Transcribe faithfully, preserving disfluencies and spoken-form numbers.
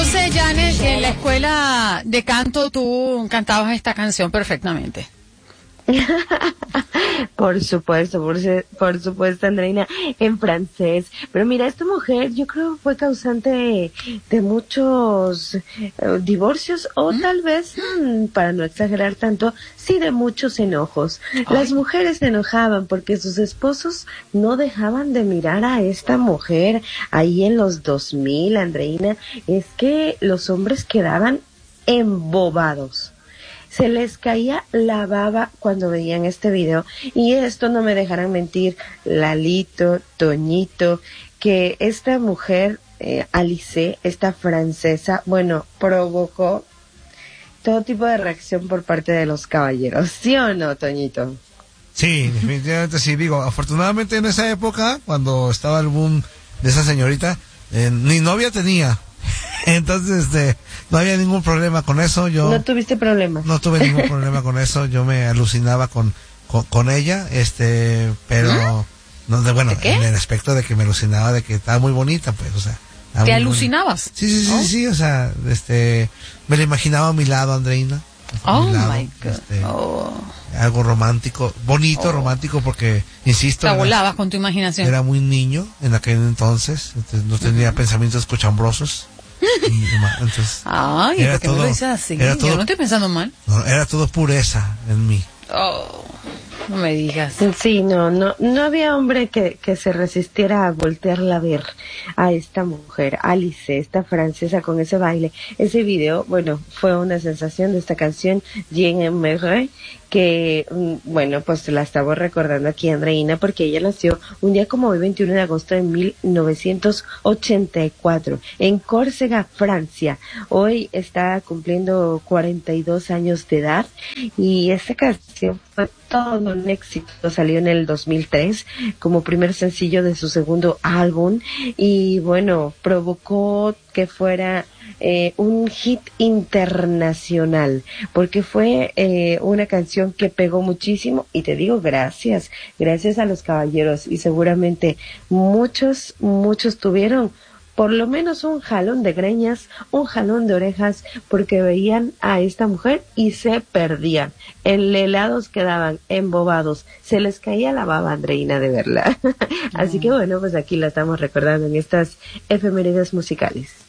sé, Janet, que en la escuela de canto tú cantabas esta canción perfectamente. Por supuesto, por, por supuesto, Andreina, en francés. Pero mira, esta mujer yo creo fue causante de, de muchos eh, divorcios o ¿Mm? tal vez, mmm, para no exagerar tanto, sí de muchos enojos. Ay. Las mujeres se enojaban porque sus esposos no dejaban de mirar a esta mujer ahí en los dos mil, Andreina. Es que los hombres quedaban embobados. Se les caía la baba cuando veían este video. Y esto no me dejarán mentir, Lalito, Toñito, que esta mujer, eh, Alice, esta francesa, bueno, provocó todo tipo de reacción por parte de los caballeros. ¿Sí o no, Toñito? Sí, definitivamente sí. Digo, afortunadamente en esa época, cuando estaba el boom de esa señorita, eh, ni novia tenía. Entonces, este, no había ningún problema con eso. Yo no tuviste problemas. No tuve ningún problema con eso. Yo me alucinaba con, con, con ella, este, pero, ¿Ah? no, de, bueno, ¿De en el aspecto de que me alucinaba de que estaba muy bonita, pues, o sea. ¿Te alucinabas? Sí, sí, sí, oh. sí, sí, o sea, este, me la imaginaba a mi lado, Andreina. Oh, mi lado, my God. Este, oh. Algo romántico, bonito, oh. romántico, porque, insisto. Te volabas con tu imaginación. Era muy niño en aquel entonces, entonces no tenía uh-huh. pensamientos cochambrosos. Entonces, ay, era ¿por qué todo, me lo dices así? Era todo, yo no estoy pensando mal. No, era todo pureza en mí. Oh, no me digas. Sí, no, no, no había hombre que, que se resistiera a voltearla a ver a esta mujer, Alice, esta francesa con ese baile. Ese video, bueno, fue una sensación de esta canción, Jean Emmeré, que, bueno, pues la estamos recordando aquí, Andreina, porque ella nació un día como hoy, veintiuno de agosto de mil novecientos ochenta y cuatro, en Córcega, Francia. Hoy está cumpliendo cuarenta y dos años de edad, y esta canción fue todo un éxito. Salió en el dos mil tres como primer sencillo de su segundo álbum, y bueno, provocó que fuera Eh, un hit internacional, porque fue eh, una canción que pegó muchísimo, y te digo gracias, gracias a los caballeros, y seguramente muchos, muchos tuvieron por lo menos un jalón de greñas, un jalón de orejas, porque veían a esta mujer y se perdían. Enlelados quedaban, embobados. Se les caía la baba, Andreina, de verla. Así que bueno, pues aquí la estamos recordando en estas efemérides musicales.